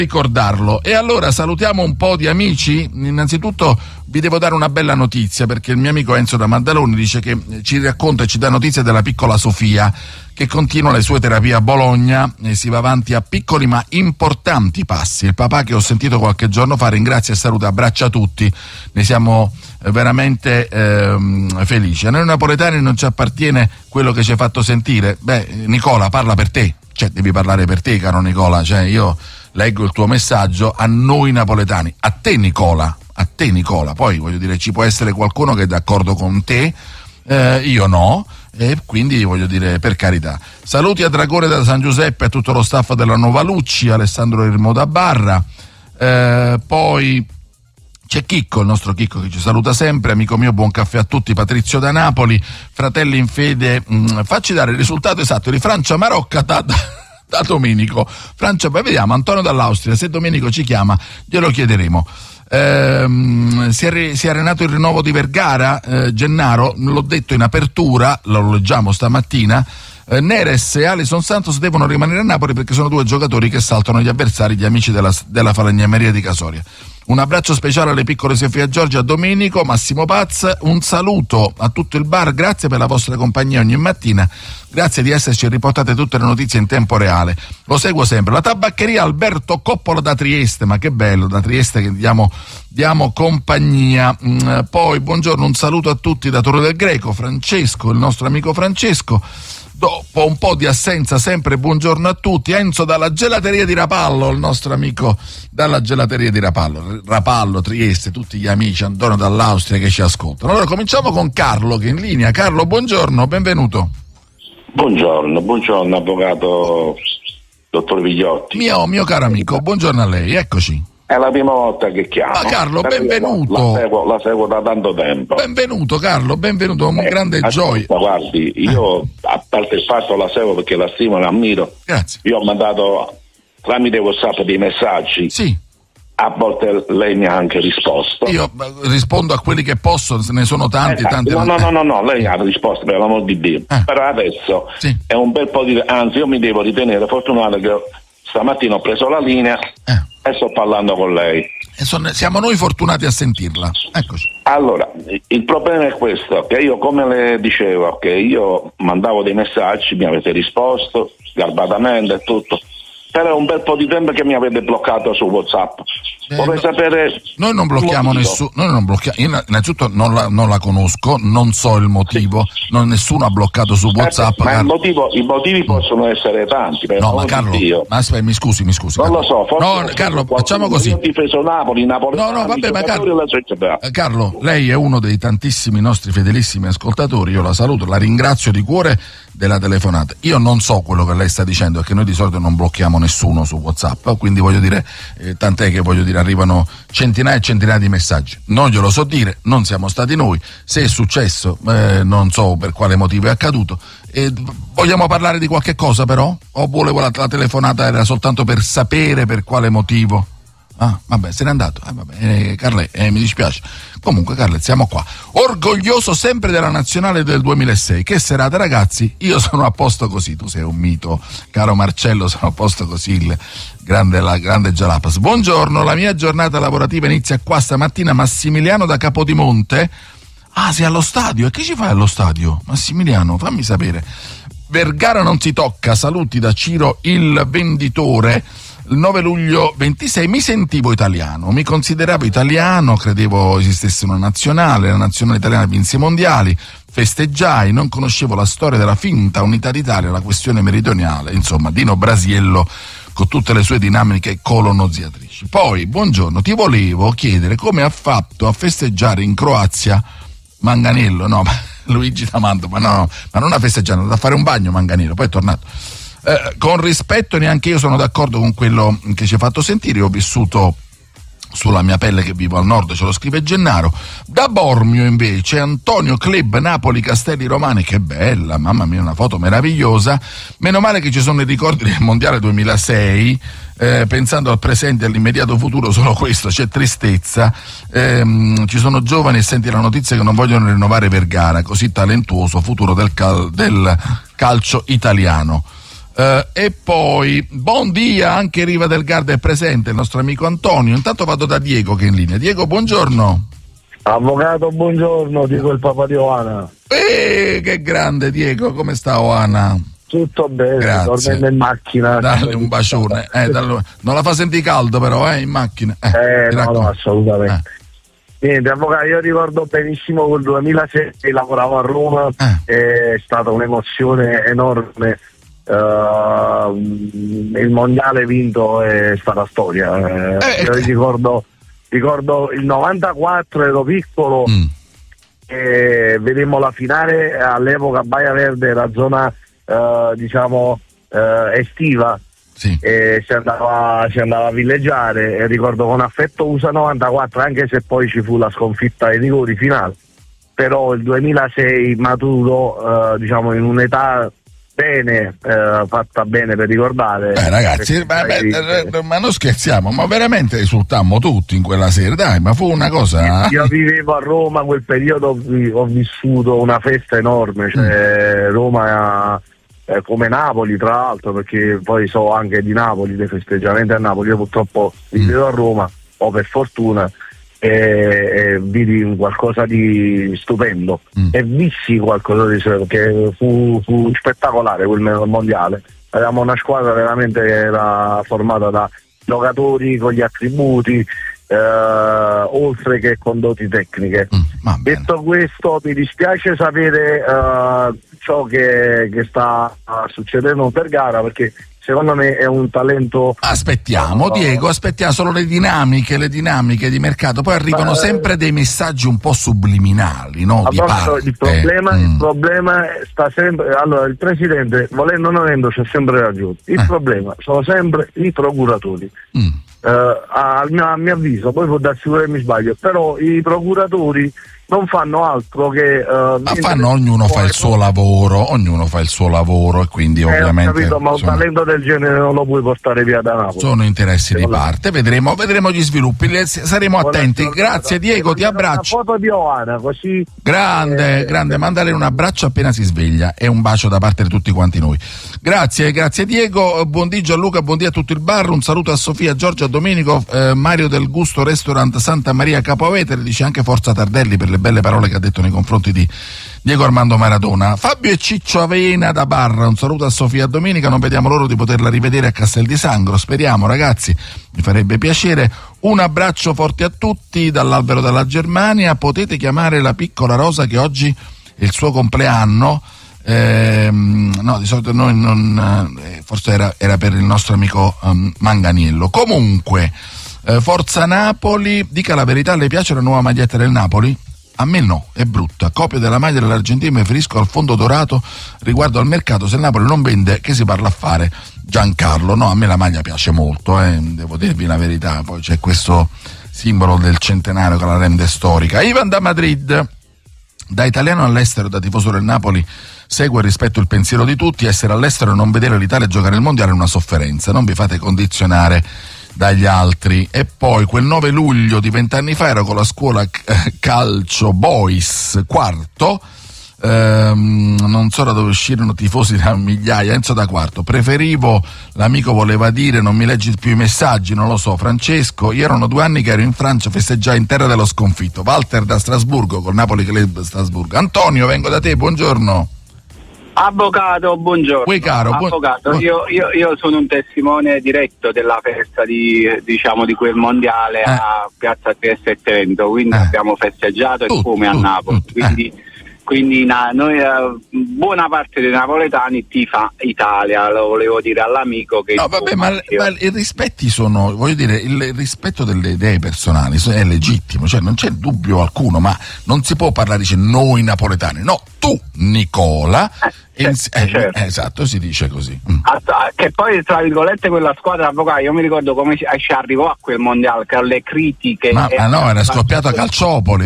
ricordarlo. E allora salutiamo un po' di amici. Innanzitutto vi devo dare una bella notizia, perché il mio amico Enzo da Maddaloni dice che ci racconta e ci dà notizia della piccola Sofia, che continua le sue terapie a Bologna e si va avanti a piccoli ma importanti passi. Il papà, che ho sentito qualche giorno fa, ringrazia e saluta, abbraccia tutti, ne siamo veramente felici. A noi napoletani non ci appartiene quello che ci hai fatto sentire. Nicola, parla per te, devi parlare per te, caro Nicola, io leggo il tuo messaggio, a noi napoletani, a te Nicola, poi voglio dire, ci può essere qualcuno che è d'accordo con te, io no, e quindi voglio dire, per carità. Saluti a Dragore da San Giuseppe, a tutto lo staff della Nuova Lucci, Alessandro Irmo da Barra, poi c'è Chicco, il nostro Chicco, che ci saluta sempre, amico mio, buon caffè a tutti, Patrizio da Napoli, fratelli in fede, facci dare il risultato esatto di Francia-Marocca da Domenico. Francia, poi vediamo, Antonio dall'Austria, se Domenico ci chiama glielo chiederemo. Si è arenato il rinnovo di Vergara, Gennaro, l'ho detto in apertura, lo leggiamo stamattina. Neres e Alison Santos devono rimanere a Napoli perché sono due giocatori che saltano gli avversari, gli amici della falegnameria di Casoria. Un abbraccio speciale alle piccole Sofia Giorgia, Domenico, Massimo Paz, un saluto a tutto il bar, grazie per la vostra compagnia ogni mattina, grazie di esserci riportate tutte le notizie in tempo reale, lo seguo sempre. La tabaccheria Alberto Coppola da Trieste, ma che bello, da Trieste che diamo compagnia. Poi buongiorno, un saluto a tutti da Torre del Greco, Francesco, il nostro amico Francesco. Dopo un po' di assenza, sempre buongiorno a tutti. Enzo dalla gelateria di Rapallo, il nostro amico dalla gelateria di Rapallo, Trieste, tutti gli amici, Antonio dall'Austria che ci ascoltano. Allora cominciamo con Carlo, che è in linea. Carlo, buongiorno, benvenuto. Buongiorno avvocato dottor Vigliotti. Mio caro amico, buongiorno a lei, eccoci. È la prima volta che chiamo. Carlo, benvenuto. La seguo da tanto tempo. Benvenuto Carlo, benvenuto, con grande gioia. Guardi, io a parte il fatto la seguo perché la stimo e la ammiro. Grazie. Io ho mandato tramite WhatsApp dei messaggi. Sì. A volte lei mi ha anche risposto. Io rispondo a quelli che posso, ne sono tanti. No, lei ha risposto, per l'amor di Dio. Però adesso è un bel po' anzi, io mi devo ritenere fortunato che stamattina ho preso la linea e sto parlando con lei. Siamo noi fortunati a sentirla. Eccoci. Allora, il problema è questo, che io, come le dicevo, che io mandavo dei messaggi, mi avete risposto garbatamente e tutto, però è un bel po' di tempo che mi avete bloccato su WhatsApp. Vorrei sapere. Noi non blocchiamo nessuno. Io innanzitutto non la conosco, non so il motivo. Nessuno ha bloccato su WhatsApp. Ma i motivi possono essere tanti. No, ma Carlo, ma aspetta, mi scusi. Non Carlo. lo so. No, Carlo, facciamo così. Io ho difeso Napoli, No, vabbè, ma Carlo, lei è uno dei tantissimi nostri fedelissimi ascoltatori. Io la saluto, la ringrazio di cuore della telefonata. Io non so quello che lei sta dicendo, perché noi di solito non blocchiamo nessuno su WhatsApp, quindi voglio dire, tant'è che voglio dire arrivano centinaia e centinaia di messaggi. Non glielo so dire, non siamo stati noi. Se è successo, non so per quale motivo è accaduto. Vogliamo parlare di qualche cosa però? O volevo la telefonata era soltanto per sapere per quale motivo? Ah, vabbè, se n'è andato. Carle, mi dispiace. Comunque, Carle, siamo qua. Orgoglioso sempre della nazionale del 2006. Che serata, ragazzi. Io sono a posto così. Tu sei un mito, caro Marcello, sono a posto così. La grande Jalapas. Buongiorno, la mia giornata lavorativa inizia qua stamattina. Massimiliano da Capodimonte. Ah, sei allo stadio? E che ci fai allo stadio? Massimiliano, fammi sapere. Vergara non si tocca. Saluti da Ciro il venditore. Il 9 luglio 26 mi sentivo italiano, mi consideravo italiano, credevo esistesse una nazionale, la nazionale italiana vinse i mondiali, festeggiai, non conoscevo la storia della finta unità d'Italia, la questione meridionale, insomma, Dino Brasiello con tutte le sue dinamiche colonizzatrici. Poi, buongiorno, ti volevo chiedere come ha fatto a festeggiare in Croazia Manganello, no, Luigi Tamando, ma non a festeggiare, da fare un bagno Manganello, poi è tornato. Con rispetto, neanche io sono d'accordo con quello che ci ha fatto sentire. Io ho vissuto sulla mia pelle che vivo al nord, ce lo scrive Gennaro. Da Bormio invece Antonio Club Napoli Castelli Romani, che bella, mamma mia, una foto meravigliosa. Meno male che ci sono i ricordi del mondiale 2006, pensando al presente e all'immediato futuro solo questo, c'è tristezza. Ci sono giovani e senti la notizia che non vogliono rinnovare Vergara, così talentuoso futuro del calcio italiano. E poi buon dia, anche Riva del Garda è presente, il nostro amico Antonio. Intanto vado da Diego che è in linea. Diego, buongiorno. Avvocato, buongiorno, Diego il papà di Oana. Che grande Diego, come sta Oana? Tutto bene, grazie. Tornando in macchina. Dalle un bacione. Non la fa sentire caldo però, in macchina. No, assolutamente. Niente, avvocato, io ricordo benissimo quel 2006 lavoravo a Roma, è stata un'emozione enorme. Il mondiale vinto è stata storia. Io ricordo il 94, ero piccolo e vedemmo la finale all'epoca a Baia Verde, la zona estiva. Sì. E si andava a villeggiare e ricordo con affetto USA 94, anche se poi ci fu la sconfitta ai rigori finale, però il 2006 maturo, in un'età bene, fatta bene per ricordare. Ragazzi, ma non scherziamo, ma veramente esultammo tutti in quella sera, dai, ma fu una cosa. Io vivevo a Roma quel periodo, ho vissuto una festa enorme, cioè Roma come Napoli tra l'altro, perché poi so anche di Napoli, dei festeggiamenti a Napoli. Io purtroppo vivevo a Roma, o per fortuna, e vidi qualcosa di stupendo e vissi qualcosa di che fu spettacolare quel mondiale. Avevamo una squadra veramente che era formata da giocatori con gli attributi oltre che con doti tecniche. Detto questo, mi dispiace sapere ciò che sta succedendo per gara, perché secondo me è un talento. Aspettiamo Diego, aspettiamo solo le dinamiche di mercato, poi arrivano sempre dei messaggi un po' subliminali, no? Di parte. Il problema sta sempre, allora il presidente, volendo o non volendo, c'è sempre ragione. Il problema sono sempre i procuratori. A mio avviso, poi può darsi pure che mi sbaglio, però i procuratori non fanno altro che ognuno fa il suo lavoro e quindi ovviamente ho capito, ma un talento del genere non lo puoi portare via da Napoli. Sono interessi di parte, vedremo gli sviluppi, saremo attenti. Grazie Diego, ti abbraccio. Una foto di Oana, così grande, mandale un abbraccio appena si sveglia e un bacio da parte di tutti quanti noi. Grazie Diego, buondì Gianluca, buondì a tutto il bar, un saluto a Sofia, Giorgia, Domenico, Mario del Gusto Restaurant Santa Maria Capovetere, dice anche Forza Tardelli per le belle parole che ha detto nei confronti di Diego Armando Maradona. Fabio e Ciccio Avena da Barra, un saluto a Sofia e Domenica, non vediamo l'ora di poterla rivedere a Castel di Sangro, speriamo ragazzi, mi farebbe piacere. Un abbraccio forte a tutti dall'Albero della Germania, potete chiamare la piccola Rosa che oggi è il suo compleanno. No, di solito noi non forse era per il nostro amico Manganiello. Comunque Forza Napoli, dica la verità, le piace la nuova maglietta del Napoli? A me no, è brutta. Copia della maglia dell'Argentina, mi riferisco al fondo dorato riguardo al mercato. Se il Napoli non vende, che si parla a fare? Giancarlo, no, a me la maglia piace molto, devo dirvi la verità. Poi c'è questo simbolo del centenario che la rende storica. Ivan da Madrid, da italiano all'estero, da tifoso del Napoli, segue e rispetto il pensiero di tutti. Essere all'estero e non vedere l'Italia giocare il mondiale è una sofferenza, non vi fate condizionare dagli altri. E poi quel 9 luglio di 20 anni fa ero con la scuola calcio Boys quarto, non so da dove uscirono tifosi da migliaia, Enzo da quarto, preferivo, l'amico voleva dire non mi leggi più i messaggi, non lo so, Francesco, io erano 2 anni che ero in Francia, festeggiai in terra dello sconfitto. Walter da Strasburgo, col Napoli Club Strasburgo. Antonio, vengo da te, buongiorno. Avvocato, buongiorno. Caro, avvocato, io sono un testimone diretto della festa di quel mondiale a Piazza Trieste e Trento, quindi abbiamo festeggiato il come a Napoli, quindi noi buona parte dei napoletani tifa Italia, lo volevo dire all'amico che ma i rispetti sono, voglio dire, il rispetto delle idee personali è legittimo, cioè non c'è dubbio alcuno, ma non si può parlare dice noi napoletani, no, tu Nicola certo. Esatto, si dice così. Che poi tra virgolette quella squadra, avvocato, io mi ricordo come ci arrivò a quel mondiale, che le critiche no, era scoppiato a Calciopoli.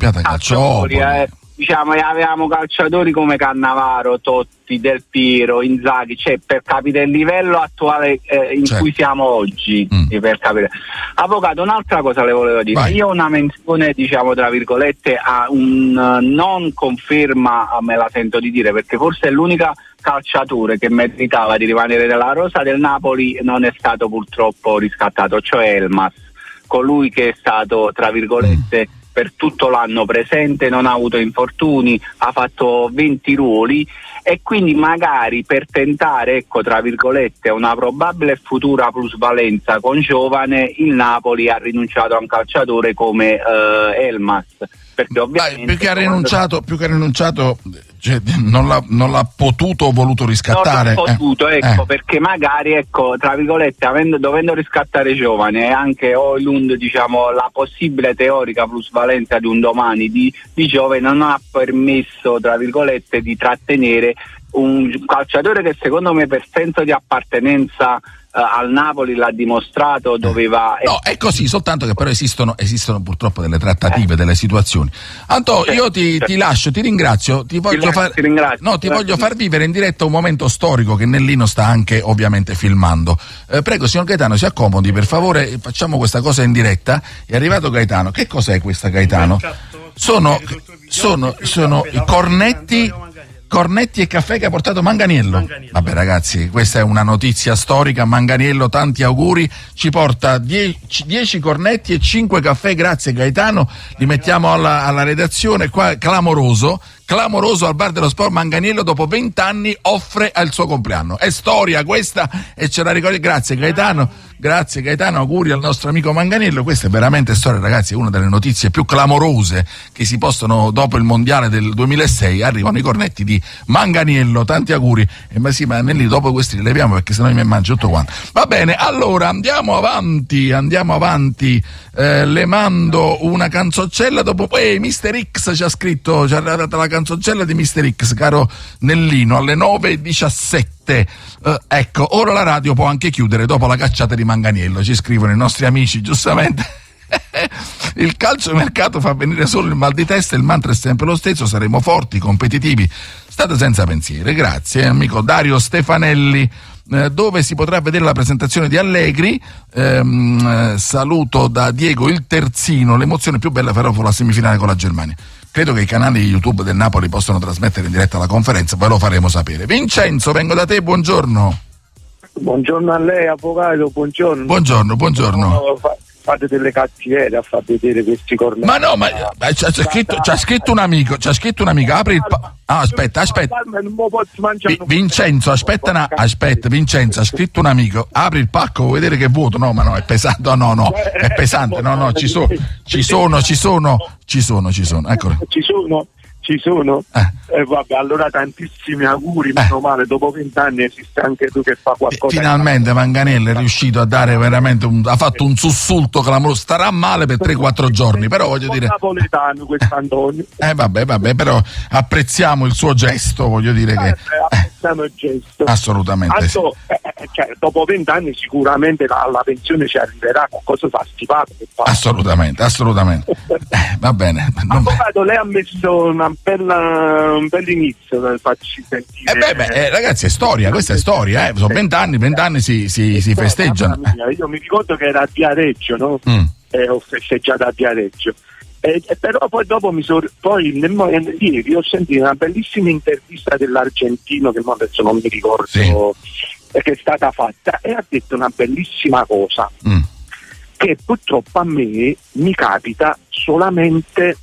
Diciamo, avevamo calciatori come Cannavaro, Totti, Del Piero, Inzaghi, cioè per capire il livello attuale in cui siamo oggi, per capire. Avvocato, un'altra cosa le volevo dire. Vai. Io ho una menzione, diciamo tra virgolette, a un non conferma, me la sento di dire, perché forse è l'unica calciatore che meritava di rimanere nella rosa del Napoli non è stato purtroppo riscattato, cioè Elmas, colui che è stato, tra virgolette, per tutto l'anno presente, non ha avuto infortuni, ha fatto 20 ruoli, e quindi magari per tentare, ecco, tra virgolette, una probabile futura plusvalenza con giovane, il Napoli ha rinunciato a un calciatore come Elmas, perché ovviamente più che ha rinunciato cioè, non l'ha potuto o voluto riscattare. Non l'ha potuto, perché magari, ecco, tra virgolette, dovendo riscattare giovane e anche Højlund, diciamo, la possibile teorica plusvalenza di un domani di Giove non ha permesso, tra virgolette, di trattenere un calciatore che secondo me per senso di appartenenza al Napoli l'ha dimostrato, doveva... No, è così, soltanto che però esistono purtroppo delle trattative, delle situazioni. Anto, io ti lascio, ti ringrazio, voglio far vivere in diretta un momento storico che Nellino sta anche ovviamente filmando. Prego, signor Gaetano, si accomodi per favore, facciamo questa cosa in diretta. È arrivato Gaetano. Che cos'è questa, Gaetano? Sono i cornetti e caffè che ha portato Manganiello. Vabbè ragazzi, questa è una notizia storica. Manganiello, tanti auguri, ci porta 10 cornetti e 5 caffè, grazie Gaetano, li mettiamo alla redazione qua. Clamoroso al bar dello sport. Manganiello dopo 20 anni offre al suo compleanno. È storia questa e ce la ricordi. Grazie Gaetano, auguri al nostro amico Manganiello. Questa è veramente storia, ragazzi, è una delle notizie più clamorose che si possono dopo il mondiale del 2006. Arrivano i cornetti di Manganiello, tanti auguri. Ma Nelly, dopo questi li leviamo perché sennò mi mangio tutto quanto. Va bene, allora andiamo avanti. Le mando una canzoncella dopo. Mister X ci ha scritto, ci è arrivata la canzoncella di Mister X, caro Nellino, alle 9:17. Ecco, ora la radio può anche chiudere dopo la cacciata di Manganiello, ci scrivono i nostri amici, giustamente. Il calciomercato fa venire solo il mal di testa, il mantra è sempre lo stesso, saremo forti, competitivi, state senza pensieri. Grazie amico Dario Stefanelli. Dove si potrà vedere la presentazione di Allegri. Saluto da Diego il Terzino. L'emozione più bella farò la semifinale con la Germania. Credo che i canali YouTube del Napoli possano trasmettere in diretta la conferenza, ve lo faremo sapere. Vincenzo, vengo da te, buongiorno. Buongiorno a lei, avvocato, buongiorno. Buongiorno. Fate delle cattiverie a far vedere questi cornetti. Ma no, c'ha scritto un amico, apri il aspetta. Vincenzo, aspetta, Vincenzo, ha scritto un amico, apri il pacco, vuoi vedere che è vuoto? No, ma no, è pesante, no, è pesante, no, ci sono, eccolo. Ci sono? Vabbè, allora tantissimi auguri, meno male, dopo 20 anni esiste anche tu che fa qualcosa. Finalmente Manganiello è riuscito a dare veramente ha fatto un sussulto clamoroso, starà male per 3-4 giorni, però voglio dire... napoletano quest'Antonio. Vabbè, però apprezziamo il suo gesto, voglio dire che... Apprezziamo il gesto. Assolutamente sì. Dopo 20 anni sicuramente la pensione ci arriverà, qualcosa fa stipato. Assolutamente. Va bene. Avvocato, lei ha messo un bell'inizio per farci sentire. Ragazzi, è storia, questa è storia, sono 20 anni si festeggiano. Io mi ricordo che era a Viareggio, no? Ho festeggiato a Viareggio. Però poi dopo ieri ho sentito una bellissima intervista dell'argentino che adesso non mi ricordo che è stata fatta, e ha detto una bellissima cosa che purtroppo a me mi capita solamente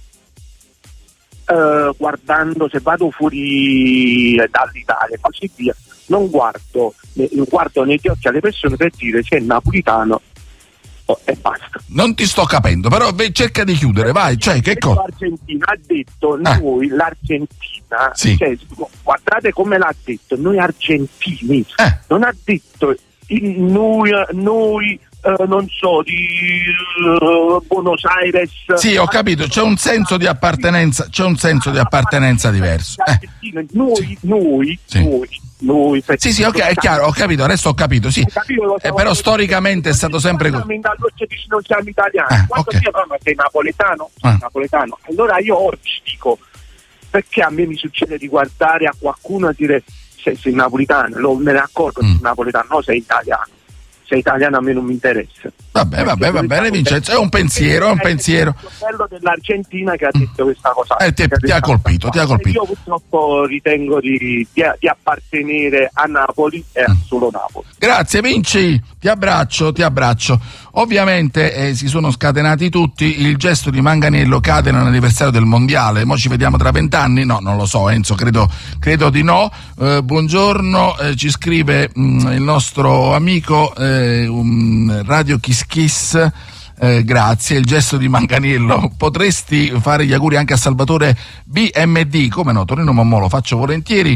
guardando, se vado fuori dall'Italia e così via, non guardo negli occhi alle persone per dire se è napolitano e basta. Non ti sto capendo, però cerca di chiudere, vai, cioè che cosa? L'Argentina ha detto l'Argentina, cioè, guardate come l'ha detto, noi argentini, non ha detto noi non so, di Buenos Aires. Sì, ho capito, c'è un senso di appartenenza, diverso. Noi. Sì, ok, è chiaro, ho capito, adesso ho capito, sì. Però storicamente è stato sempre così. Non siamo italiani. Quando sei napoletano, allora io oggi dico, perché a me mi succede di guardare a qualcuno e dire sei napoletano, me ne accorgo, sei napoletano, no, sei italiano. sei italiano a me non mi interessa. Va bene Vincenzo, è un pensiero. È il fratello dell'Argentina che ha detto questa cosa. Ti ha colpito. Io purtroppo ritengo di appartenere a Napoli e a solo Napoli. Grazie Vinci, ti abbraccio. Ovviamente si sono scatenati tutti, il gesto di Manganiello cade nell'anniversario del mondiale, mo ci vediamo tra 20 anni? No, non lo so Enzo, credo di no. Buongiorno, ci scrive il nostro amico Radio Kiss. Grazie, il gesto di Manganiello. Potresti fare gli auguri anche a Salvatore BMD? Come no, Tonino Mommò lo faccio volentieri.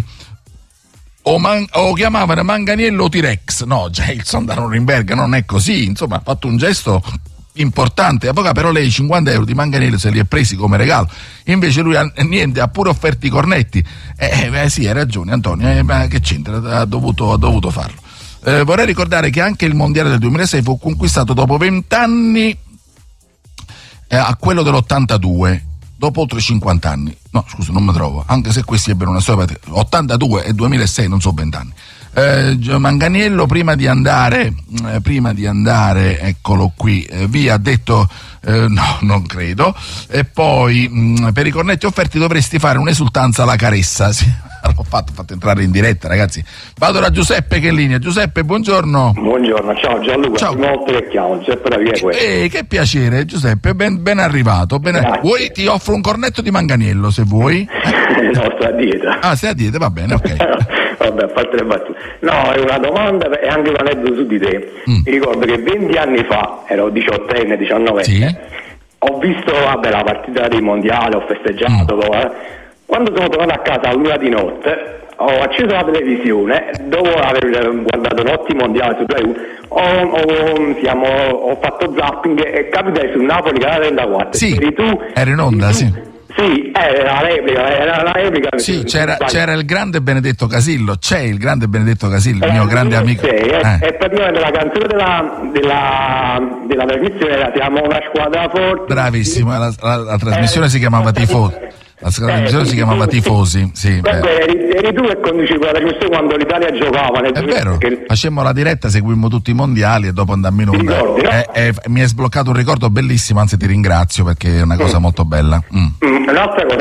O chiamavano Manganiello T-Rex? No, Jailson da Norimberga, non è così, insomma ha fatto un gesto importante. Avvocato, però lei 50 euro di Manganiello se li è presi come regalo, invece lui ha pure offerto i cornetti. Sì, hai ragione Antonio, ma che c'entra, ha dovuto farlo. Vorrei ricordare che anche il mondiale del 2006 fu conquistato dopo 20 anni a quello dell'82, dopo oltre 50 anni. No, scusa, non mi trovo, anche se questi ebbero una storia 82 e 2006, non so 20 anni. Manganiello prima di andare, eccolo qui, via, ha detto no, non credo. E poi per i cornetti offerti dovresti fare un'esultanza alla Caressa. Sì. L'ho fatto entrare in diretta, ragazzi. Vado da Giuseppe che è in linea. Giuseppe, buongiorno. Buongiorno, ciao Gianluca. Ciao. Che chiamo, Giuseppe da Via che piacere Giuseppe, ben arrivato. Vuoi ti offro un cornetto di Manganiello se vuoi? No, sto a dieta. Ah, stai a dieta, va bene, ok. Vabbè, a parte le battute. No, è una domanda e anche un aneddoto su di te. Mi ricordo che 20 anni fa, ero 18enne, 19enne, sì. Ho visto la partita dei mondiali, ho festeggiato, quando sono tornato a casa all'una di notte, ho acceso la televisione, dopo aver guardato Notti Mondiali su Rai 1, ho fatto zapping e capitai sul Napoli Canale 34. Sì, eri in onda, sì. Sì, era la replica. Sì, c'era il grande Benedetto Casillo, c'è il grande Benedetto Casillo, il mio grande amico. E praticamente la canzone della trasmissione era Siamo una squadra forte. Bravissimo, la trasmissione si chiamava Tifosi. La trasmissione si chiamava Tifosi, sì. Eri tu che conducevi la trasmissione quando l'Italia giocava. È vero, facemmo la diretta, seguimmo tutti i mondiali e dopo andammo in onda. Ricordi, no? Mi è sbloccato un ricordo bellissimo, anzi ti ringrazio perché è una cosa molto bella. L'altra cosa,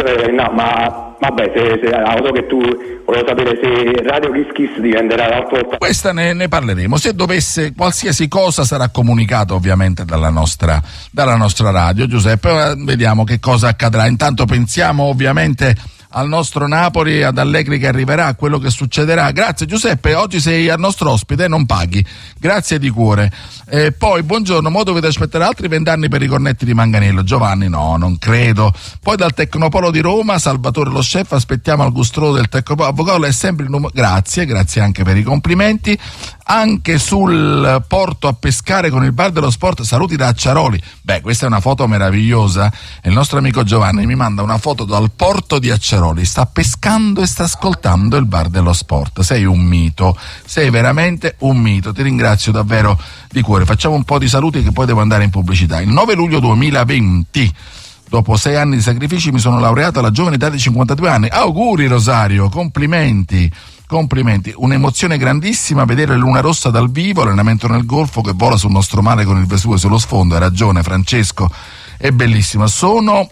se auto che tu volevo sapere se Radio Kiss diventerà l'altra volta. Questa ne parleremo. Se dovesse, qualsiasi cosa sarà comunicata ovviamente dalla nostra radio, Giuseppe. Vediamo che cosa accadrà. Intanto pensiamo ovviamente al nostro Napoli, ad Allegri che arriverà, a quello che succederà. Grazie Giuseppe, oggi sei al nostro ospite, non paghi, grazie di cuore. Poi buongiorno, mo dovete aspettare altri 20 anni per i cornetti di Manganiello. Giovanni, no, non credo. Poi dal Tecnopolo di Roma, Salvatore lo chef, aspettiamo al Gustrolo del Tecnopolo. Avvocato è sempre il numero. Grazie anche per i complimenti. Anche sul porto a pescare con il bar dello sport, saluti da Acciaroli. Questa è una foto meravigliosa. Il nostro amico Giovanni mi manda una foto dal porto di Acciaroli, sta pescando e sta ascoltando il bar dello sport. Sei un mito, sei veramente un mito, ti ringrazio davvero di cuore. Facciamo un po' di saluti che poi devo andare in pubblicità. Il 9 luglio 2020, dopo 6 anni di sacrifici, mi sono laureato alla giovane età di 52 anni. Auguri Rosario, complimenti, un'emozione grandissima vedere Luna Rossa dal vivo, allenamento nel Golfo che vola sul nostro mare con il Vesuvio sullo sfondo. Hai ragione Francesco, è bellissima. Sono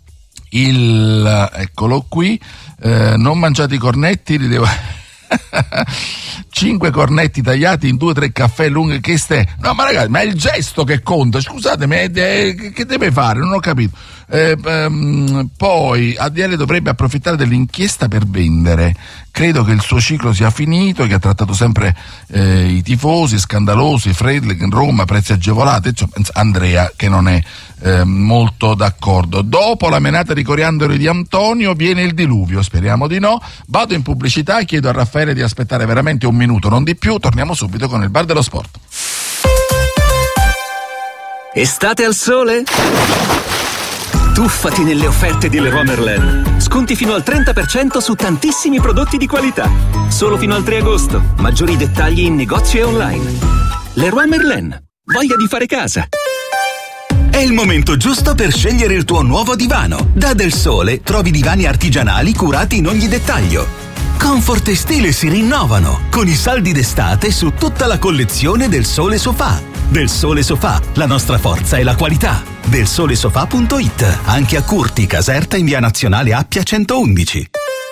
eccolo qui, non mangiate i cornetti, li devo 5 cornetti tagliati in 2-3 caffè lunghi, che no ma ragazzi, ma è il gesto che conta, scusatemi, che deve fare, non ho capito. Poi ADL dovrebbe approfittare dell'inchiesta per vendere, credo che il suo ciclo sia finito, che ha trattato sempre i tifosi scandalosi, Fredlik in Roma, prezzi agevolati, Andrea che non è molto d'accordo. Dopo la menata di coriandoli di Antonio viene il diluvio, speriamo di no. Vado in pubblicità, chiedo a Raffaele di aspettare veramente un minuto, non di più, torniamo subito con il bar dello sport. Estate al sole? Tuffati nelle offerte di Leroy Merlin. Sconti fino al 30% su tantissimi prodotti di qualità. Solo fino al 3 agosto. Maggiori dettagli in negozio e online. Leroy Merlin. Voglia di fare casa. È il momento giusto per scegliere il tuo nuovo divano. Da Del Sole trovi divani artigianali curati in ogni dettaglio. Comfort e stile si rinnovano con i saldi d'estate su tutta la collezione Del Sole Sofà. Del Sole Sofà, la nostra forza è la qualità. Delsolesofà.it, anche a Curti, Caserta, in via Nazionale Appia 111.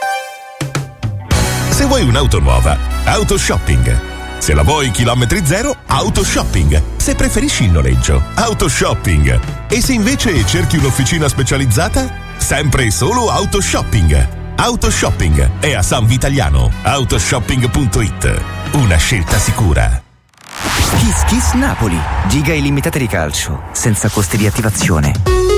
Se vuoi un'auto nuova, Autoshopping. Se la vuoi chilometri zero, Autoshopping. Se preferisci il noleggio, Autoshopping. E se invece cerchi un'officina specializzata, sempre e solo Autoshopping. Autoshopping è a San Vitaliano. Autoshopping.it. Una scelta sicura. Kiss Kiss Napoli. Giga illimitate di calcio, senza costi di attivazione.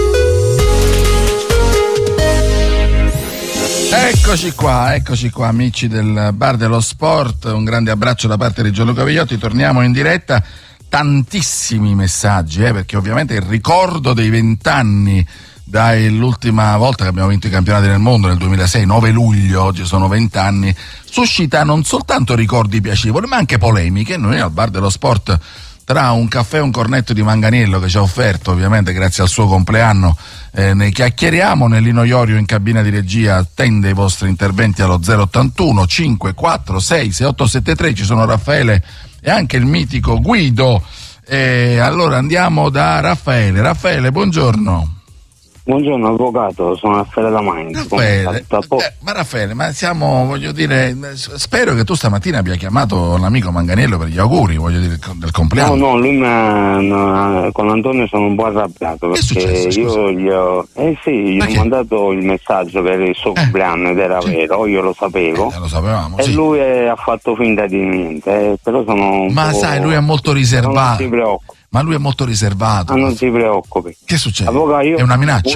Eccoci qua amici del Bar dello Sport, un grande abbraccio da parte di Gianluca Vigliotti. Torniamo in diretta, tantissimi messaggi, perché ovviamente il ricordo dei 20 anni dall'ultima volta che abbiamo vinto i campionati del mondo nel 2006, 9 luglio, oggi sono 20 anni, suscita non soltanto ricordi piacevoli ma anche polemiche. Noi al Bar dello Sport, tra un caffè e un cornetto di Manganiello che ci ha offerto ovviamente grazie al suo compleanno, ne chiacchieriamo. Nell'Ino Iorio in cabina di regia attende i vostri interventi allo 081 546 6873. Ci sono Raffaele e anche il mitico Guido, allora andiamo da Raffaele, buongiorno. Buongiorno avvocato, sono Raffaele da Mainz. Ma Raffaele, voglio dire, spero che tu stamattina abbia chiamato l'amico Manganiello per gli auguri, voglio dire, del compleanno. No, lui con Antonio sono un po' arrabbiato perché io gli ho mandato il messaggio per il suo compleanno ed era vero, io lo sapevo. Lo sapevamo, e lui ha fatto finta di niente, però sono un po'... sai, lui è molto riservato. Non si preoccupa. Ma lui è molto riservato. Non si preoccupi. Che succede? Avvocato, io è una minaccia?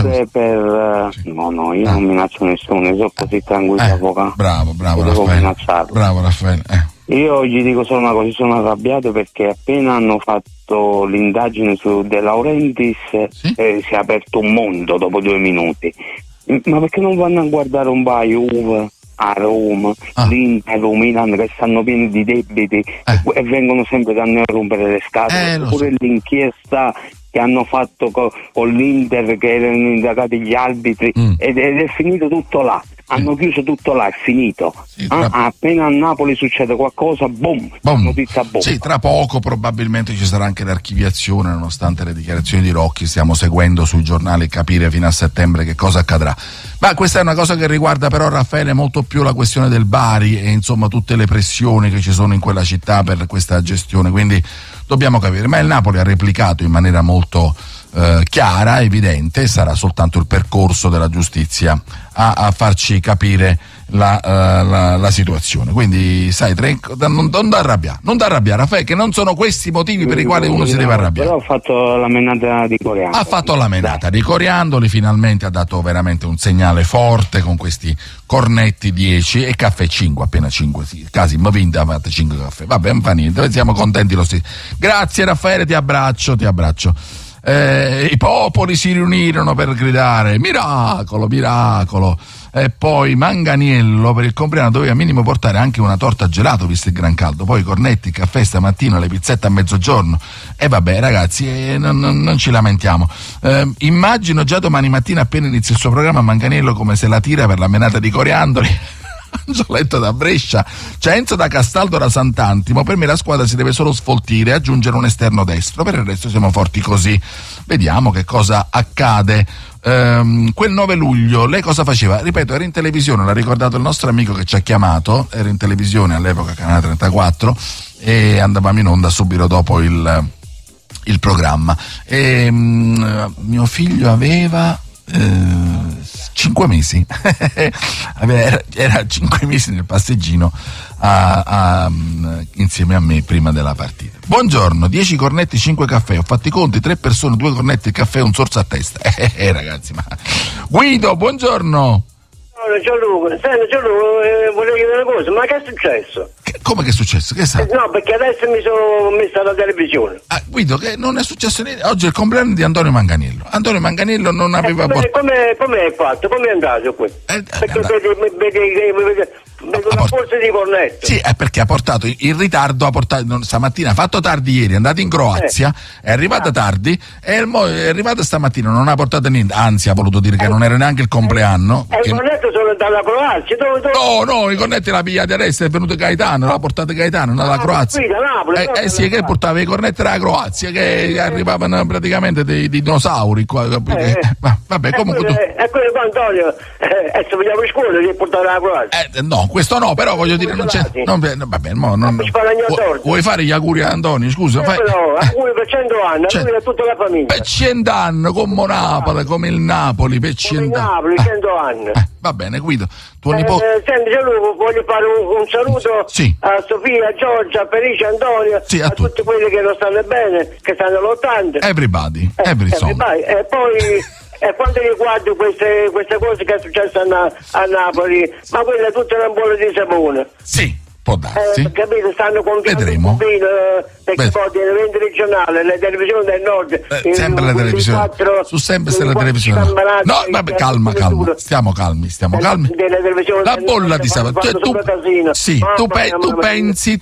No, io non minaccio nessuno, io sono così tranquillo, avvocato. Bravo Raffaele. Bravo Raffaele. Io gli dico solo una cosa, sono arrabbiato perché appena hanno fatto l'indagine su De Laurentiis si è aperto un mondo dopo 2 minuti. Ma perché non vanno a guardare un po' Juve, a Roma, l'Inter, Milan, che stanno pieni di debiti e vengono sempre da noi a rompere le scatole? Pure l'inchiesta che hanno fatto con l'Inter, che erano indagati gli arbitri, ed è finito tutto là. Hanno chiuso tutto là, è finito. Appena a Napoli succede qualcosa, boom. Notizia boom. Sì, tra poco probabilmente ci sarà anche l'archiviazione, nonostante le dichiarazioni di Rocchi. Stiamo seguendo sui giornali capire fino a settembre che cosa accadrà. Ma questa è una cosa che riguarda però, Raffaele, molto più la questione del Bari e insomma tutte le pressioni che ci sono in quella città per questa gestione, quindi dobbiamo capire. Ma il Napoli ha replicato in maniera molto chiara, evidente, sarà soltanto il percorso della giustizia a farci capire la situazione. Quindi sai, non da arrabbiare Raffaele, che non sono questi i motivi per i quali uno si deve arrabbiare. Però ho fatto la menata di Coriandoli. Ha fatto la menata di Coriandoli, finalmente ha dato veramente un segnale forte con questi cornetti 10 e caffè 5, appena 5, casi ma vinta, fate 5 caffè. Vabbè, non fa niente, siamo contenti lo stesso. Grazie Raffaele, ti abbraccio. I popoli si riunirono per gridare miracolo. E poi Manganiello per il compleanno doveva minimo portare anche una torta gelato visto il gran caldo, poi cornetti, caffè stamattina, le pizzette a mezzogiorno. E vabbè ragazzi, non ci lamentiamo. Immagino già domani mattina, appena inizia il suo programma, Manganiello come se la tira per la menata di Coriandoli. Angioletto da Brescia, Cenzo da Castaldo da Sant'Antimo. Per me la squadra si deve solo sfoltire e aggiungere un esterno destro, per il resto siamo forti così. Vediamo che cosa accade. Quel 9 luglio lei cosa faceva? Ripeto, era in televisione, l'ha ricordato il nostro amico che ci ha chiamato, era in televisione all'epoca, Canale 34, e andavamo in onda subito dopo il programma. E mio figlio aveva 5 mesi era 5 mesi nel passeggino insieme a me prima della partita. Buongiorno, 10 cornetti, 5 caffè, ho fatto i conti, 3 persone, 2 cornetti, il caffè, un sorso a testa. Ragazzi, ma Guido, buongiorno. Gianluca, volevo chiedere una cosa, ma che è successo? Come che è successo? Che sa? No, perché adesso mi sono messo alla televisione. Guido, che non è successo niente. Oggi è il compleanno di Antonio Manganiello. Antonio Manganiello non aveva come è fatto? Come è andato qui? Perché Vedo una borsa di cornetto. Sì, è perché ha portato in ritardo, stamattina ha fatto tardi ieri, è andato in Croazia, è arrivata tardi e è arrivata stamattina, non ha portato niente, anzi ha voluto dire che non era neanche il compleanno. I cornetti sono dalla Croazia? No, i cornetti l'ha pigliati adesso, è venuto Gaetano, l'ha portato Gaetano dalla Croazia. Qui da Napoli. Sì, che portava i cornetti dalla Croazia, che arrivavano praticamente dei dinosauri qua. Vabbè, comunque tu... E quello qua, Antonio, se vogliamo in scuola che portare la Croazia. No, questo no, però voglio dire, non c'è. Vabbè, vuoi fare gli auguri a Antonio? Scusa, fai. No, auguri per 100 anni, auguri a tutta la famiglia. Per 100 anni, come Napoli, come il Napoli, per 100 anni. Napoli, 100 anni. Va bene, Guido. Tuo nipote. Senti, voglio fare un saluto a Sofia, a Giorgia, a Felice, a Antonio, a tutti quelli che non stanno bene, che stanno lottando. Everybody. E poi. E quando riguardo queste cose che è successo a Napoli, ma quella è tutta una bolla di sapone. Sì, può darsi. Capito? Stanno compiendo Vedremo. perché poi gli eventi regionali, le televisioni del nord, sempre le televisioni. Su sempre le televisioni. No, vabbè, calma. Stiamo calmi. La bolla di sapone. Cioè, tu pensi.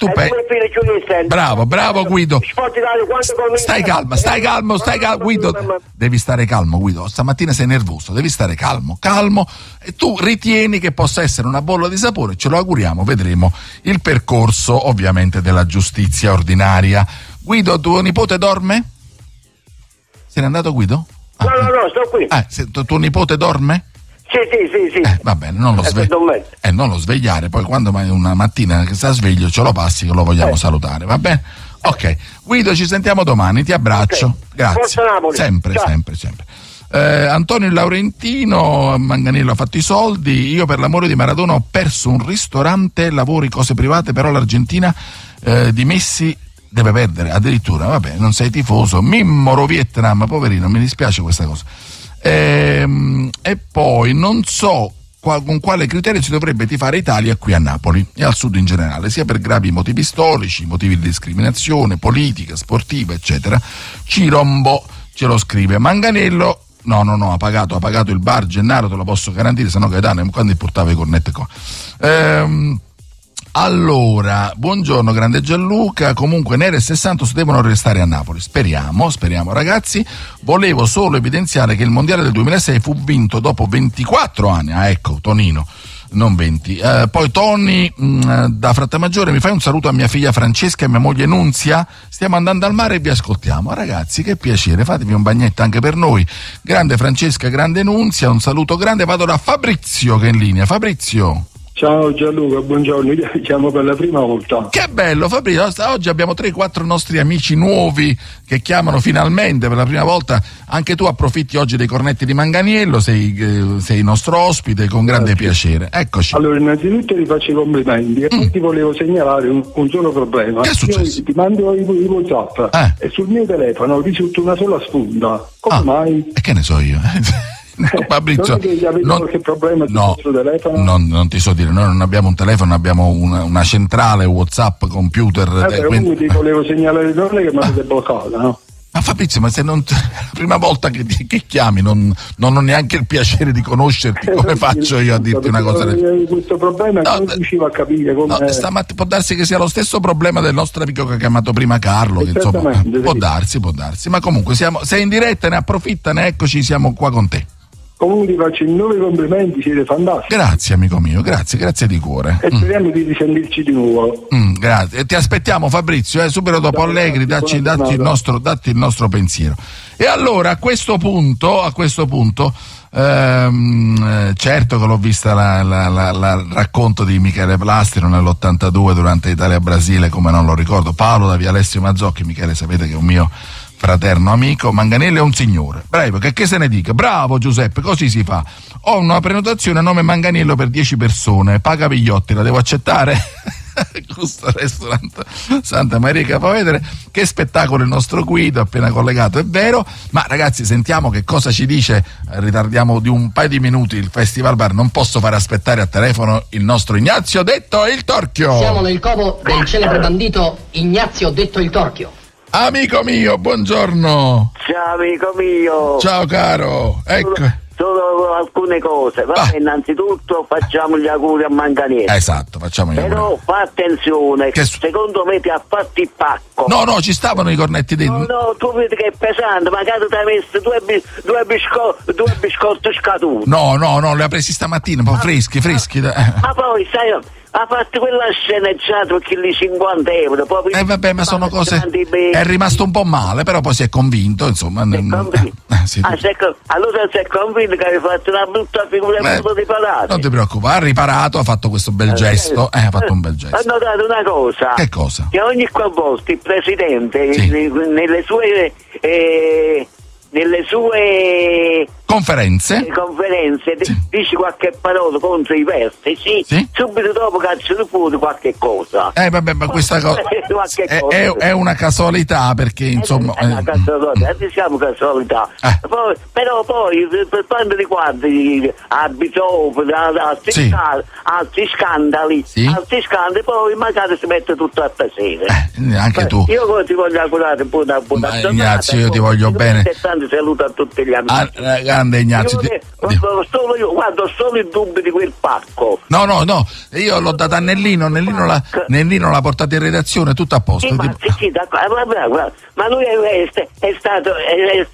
Bravo Guido. Stai calmo, Guido. Devi stare calmo, Guido. Stamattina sei nervoso, devi stare calmo. E tu ritieni che possa essere una bolla di sapone, ce lo auguriamo, vedremo il percorso ovviamente della giustizia ordinaria. Guido, tuo nipote dorme? Se n'è andato Guido? No, sto qui. Tuo nipote dorme? Sì. Va bene, non lo svegliare, poi quando una mattina che sta sveglio ce lo passi che lo vogliamo salutare, va bene? Ok, Guido, ci sentiamo domani, ti abbraccio. Grazie. Forza Napoli. Sempre. Antonio Laurentino, Manganello ha fatto i soldi, io per l'amore di Maradona ho perso un ristorante, lavori, cose private, però l'Argentina di Messi deve perdere, addirittura, vabbè, non sei tifoso. Mimmoro Vietnam, poverino, mi dispiace questa cosa. E poi non so con quale criterio si dovrebbe tifare Italia qui a Napoli e al sud in generale, sia per gravi motivi storici, motivi di discriminazione, politica, sportiva, eccetera. Cirombo ce lo scrive. Manganello no, ha pagato il bar Gennaro, te lo posso garantire, sennò Gaetano quando portava i cornetti qua. Allora, buongiorno grande Gianluca, comunque Nere e Sessantos devono restare a Napoli, speriamo ragazzi. Volevo solo evidenziare che il mondiale del 2006 fu vinto dopo 24 anni, ecco Tonino, non 20. Poi Tony da Frattamaggiore, mi fai un saluto a mia figlia Francesca e mia moglie Nunzia, stiamo andando al mare e vi ascoltiamo. Ragazzi, che piacere, fatevi un bagnetto anche per noi. Grande Francesca, grande Nunzia, un saluto grande, vado da Fabrizio che è in linea. Fabrizio. Ciao Gianluca, buongiorno, io ti chiamo per la prima volta. Che bello Fabrizio, oggi abbiamo 3-4 nostri amici nuovi che chiamano finalmente per la prima volta. Anche tu approfitti oggi dei cornetti di Manganiello, sei nostro ospite con grande piacere. Eccoci. Allora, innanzitutto ti faccio i complimenti e poi ti volevo segnalare un solo problema. Che è successo? Io ti mando i WhatsApp e sul mio telefono risulta una sola sponda. Come mai? E che ne so io? Fabrizio, qualche problema sul vostro telefono? Non ti so dire, noi non abbiamo un telefono, abbiamo una centrale WhatsApp, computer. Comunque ti volevo segnalare non è che mi avete bloccato, no? Ma Fabrizio, ma se non la prima volta che chiami non ho neanche il piacere di conoscerti, come faccio io a dirti una cosa del genere? Questo problema non riuscivo a capire come. Stamattina può darsi che sia lo stesso problema del nostro amico che ha chiamato prima Carlo, che insomma può darsi, ma comunque sei in diretta, ne approfittane, eccoci, siamo qua con te. Comunque ti faccio 9 complimenti, siete fantastici. Grazie amico mio, grazie di cuore. E speriamo di risentirci di nuovo. Grazie, e ti aspettiamo Fabrizio, subito dopo Allegri, datti il nostro pensiero. E allora a questo punto certo che l'ho vista il racconto di Michele Plastino nell'82 durante Italia-Brasile, come non lo ricordo. Paolo da Via Alessio Mazzocchi. Michele sapete che è un mio fraterno amico. Manganello è un signore, bravo, che se ne dica, bravo Giuseppe, così si fa. Ho una prenotazione a nome Manganello per 10 persone, paga Pigliotti, la devo accettare? Gusto ristorante Santa Maria Capovedere. Che spettacolo il nostro Guido, appena collegato, è vero. Ma ragazzi, sentiamo che cosa ci dice. Ritardiamo di un paio di minuti il Festival Bar, non posso fare aspettare a telefono il nostro Ignazio detto il Torchio. Siamo nel covo del celebre bandito Ignazio detto il Torchio. Amico mio, buongiorno. Ciao amico mio. Ciao caro. Ecco. solo alcune cose. Vabbè, innanzitutto facciamo gli auguri a Manganiello. Esatto, facciamo gli auguri. Però fa attenzione, secondo me ti ha fatto il pacco. No, ci stavano i cornetti dentro. No, tu vedi che è pesante, magari ti hai messo due biscotti scaduti. No, li ha presi stamattina, un po' freschi. Ma poi, sai, ha fatto quella sceneggiata perché lì 50 euro. Vabbè, ma sono cose. È rimasto un po' male, però poi si è convinto, insomma. Sì. Allora si è convinto che avevi fatto una brutta figura e non riparare. Non ti preoccupare, ha riparato, ha fatto questo bel gesto. Ha fatto un bel gesto. Ha notato una cosa. Che cosa? Che ogni volta il presidente nelle sue conferenze dice qualche parola contro i vertici, subito dopo cacciano fuori qualche cosa. Vabbè, ma questa cosa è una casualità, perché insomma è una casualità, diciamo casualità. Però poi per quanto riguarda altri scandali, poi magari si mette tutto a tasere. Anche tu. Io ti voglio augurare buona giornata. Ignazio, io ti voglio bene. Saluto a tutti gli amici. Grande Ignazio. Io guardo solo i dubbi di quel pacco. No, io l'ho data a Nellino l'ha portata in redazione, tutto a posto. Ma lui è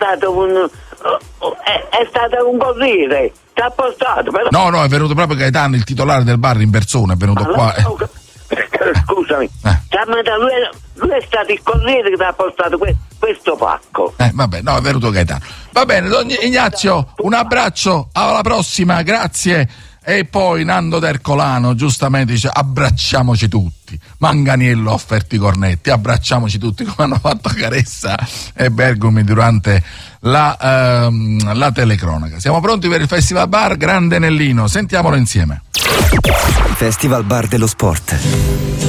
stato un corriere, ti ha portato. Però... No, è venuto proprio Gaetano, il titolare del bar, in persona, è venuto qua. Scusami, lui è stato il corriere che ti ha portato questo pacco. Vabbè, è venuto Gaetano. Va bene, don Ignazio, un abbraccio, alla prossima, grazie. E poi Nando d'Ercolano giustamente dice: abbracciamoci tutti. Manganiello ha offerto i cornetti, abbracciamoci tutti, come hanno fatto Caressa e Bergomi durante la telecronaca. Siamo pronti per il Festival Bar Grande Nellino, sentiamolo insieme. Festival Bar dello Sport.